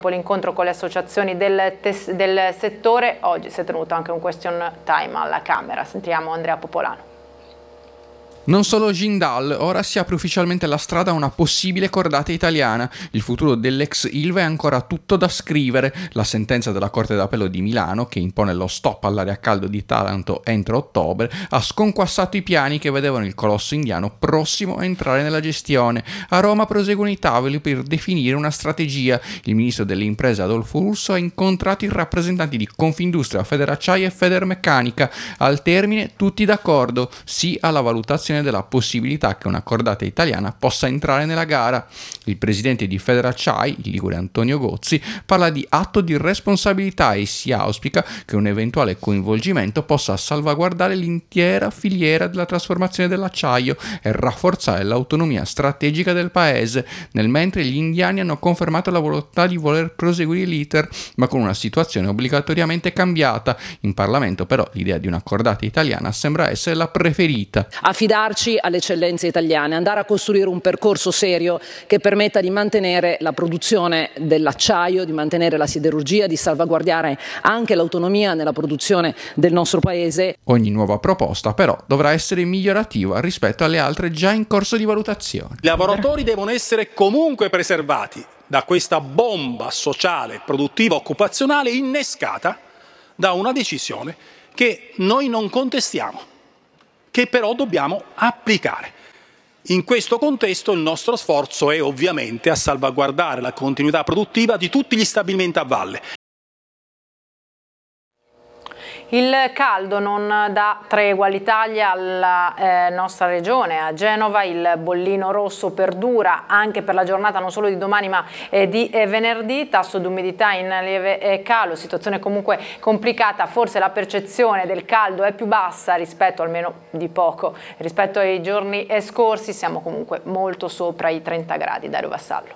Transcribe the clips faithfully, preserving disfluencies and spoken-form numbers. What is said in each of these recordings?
L'incontro con le associazioni del, tes- del settore, oggi si è tenuto anche un question time alla Camera. Sentiamo Andrea Popolano. Non solo Jindal, ora si apre ufficialmente la strada a una possibile cordata italiana. Il futuro dell'ex Ilva è ancora tutto da scrivere. La sentenza della Corte d'Appello di Milano, che impone lo stop all'area a caldo di Taranto entro ottobre, ha sconquassato i piani che vedevano il colosso indiano prossimo a entrare nella gestione. A Roma proseguono i tavoli per definire una strategia. Il ministro delle imprese Adolfo Urso ha incontrato i rappresentanti di Confindustria, Federacciaia e Federmeccanica. Al termine tutti d'accordo, sì alla valutazione della possibilità che una cordata italiana possa entrare nella gara. Il presidente di Federacciai, il ligure Antonio Gozzi, parla di atto di responsabilità e si auspica che un eventuale coinvolgimento possa salvaguardare l'intera filiera della trasformazione dell'acciaio e rafforzare l'autonomia strategica del paese, nel mentre gli indiani hanno confermato la volontà di voler proseguire l'iter, ma con una situazione obbligatoriamente cambiata. In Parlamento però l'idea di una cordata italiana sembra essere la preferita. Affidarci alle eccellenze italiane, andare a costruire un percorso serio che permetta di mantenere la produzione dell'acciaio, di mantenere la siderurgia, di salvaguardare anche l'autonomia nella produzione del nostro paese. Ogni nuova proposta però dovrà essere migliorativa rispetto alle altre già in corso di valutazione. I lavoratori devono essere comunque preservati da questa bomba sociale, produttiva, occupazionale innescata da una decisione che noi non contestiamo, che però dobbiamo applicare. In questo contesto il nostro sforzo è ovviamente a salvaguardare la continuità produttiva di tutti gli stabilimenti a valle. Il caldo non dà tregua all'Italia, alla eh, nostra regione, a Genova. Il bollino rosso perdura anche per la giornata non solo di domani ma eh, di eh, venerdì. Tasso d'umidità in lieve eh, calo, situazione comunque complicata. Forse la percezione del caldo è più bassa rispetto, almeno di poco, rispetto ai giorni eh, scorsi. Siamo comunque molto sopra i trenta gradi. Dario Vassallo.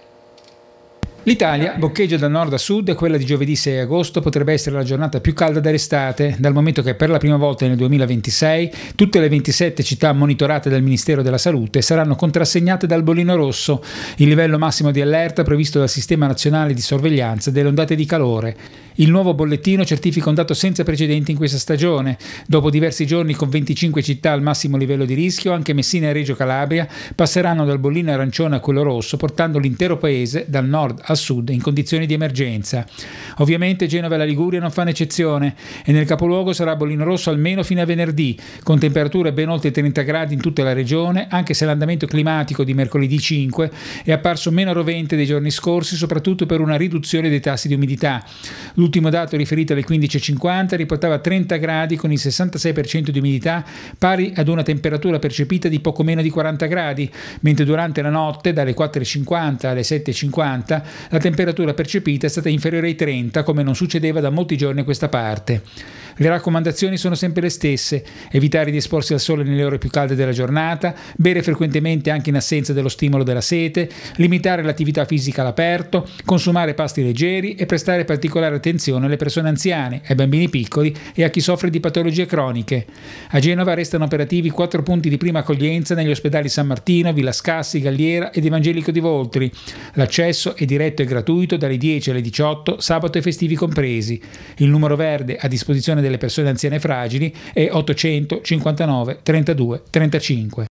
L'Italia boccheggia da nord a sud e quella di giovedì sei agosto potrebbe essere la giornata più calda dell'estate, dal momento che per la prima volta nel duemilaventisei tutte le ventisette città monitorate dal Ministero della Salute saranno contrassegnate dal bollino rosso, il livello massimo di allerta previsto dal Sistema Nazionale di Sorveglianza delle ondate di calore. Il nuovo bollettino certifica un dato senza precedenti in questa stagione. Dopo diversi giorni con venticinque città al massimo livello di rischio, anche Messina e Reggio Calabria passeranno dal bollino arancione a quello rosso, portando l'intero paese dal nord al sud in condizioni di emergenza. Ovviamente Genova e la Liguria non fanno eccezione e nel capoluogo sarà bollino rosso almeno fino a venerdì, con temperature ben oltre i trenta gradi in tutta la regione, anche se l'andamento climatico di mercoledì cinque è apparso meno rovente dei giorni scorsi, soprattutto per una riduzione dei tassi di umidità. L'ultimo dato riferito alle quindici e cinquanta riportava trenta gradi con il sessantasei per cento di umidità, pari ad una temperatura percepita di poco meno di quaranta gradi, mentre durante la notte dalle quattro e cinquanta alle sette e cinquanta la temperatura percepita è stata inferiore ai trenta, come non succedeva da molti giorni a questa parte. Le raccomandazioni sono sempre le stesse: evitare di esporsi al sole nelle ore più calde della giornata, bere frequentemente anche in assenza dello stimolo della sete, limitare l'attività fisica all'aperto, consumare pasti leggeri e prestare particolare attenzione alle persone anziane, ai bambini piccoli e a chi soffre di patologie croniche. A Genova restano operativi quattro punti di prima accoglienza negli ospedali San Martino, Villa Scassi, Galliera ed Evangelico di Voltri. L'accesso è diretto e gratuito dalle dieci alle diciotto, sabato e festivi compresi. Il numero verde a disposizione delle persone anziane e fragili è ottocento cinquantanove trentadue trentacinque.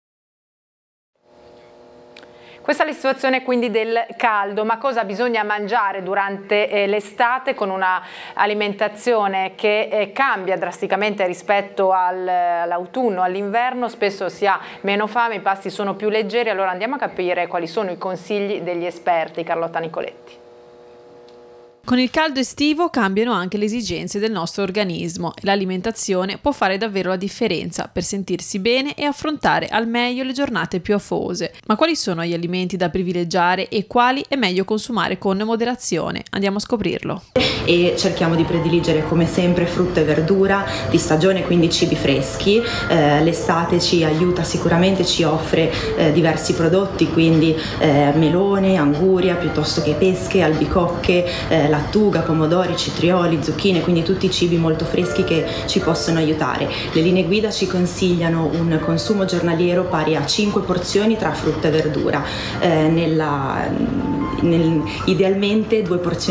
Questa è la situazione quindi del caldo, ma cosa bisogna mangiare durante eh, l'estate con una alimentazione che eh, cambia drasticamente rispetto al, all'autunno, all'inverno? Spesso si ha meno fame, i pasti sono più leggeri. Allora andiamo a capire quali sono i consigli degli esperti. Carlotta Nicoletti. Con il caldo estivo cambiano anche le esigenze del nostro organismo e l'alimentazione può fare davvero la differenza per sentirsi bene e affrontare al meglio le giornate più afose. Ma quali sono gli alimenti da privilegiare e quali è meglio consumare con moderazione? Andiamo a scoprirlo. E cerchiamo di prediligere come sempre frutta e verdura di stagione, quindi cibi freschi. Eh, l'estate ci aiuta sicuramente, ci offre eh, diversi prodotti, quindi eh, melone, anguria, piuttosto che pesche, albicocche, eh, lattuga, pomodori, citrioli, zucchine, quindi tutti cibi molto freschi che ci possono aiutare. Le linee guida ci consigliano un consumo giornaliero pari a cinque porzioni tra frutta e verdura, eh, nella, nel, idealmente due porzioni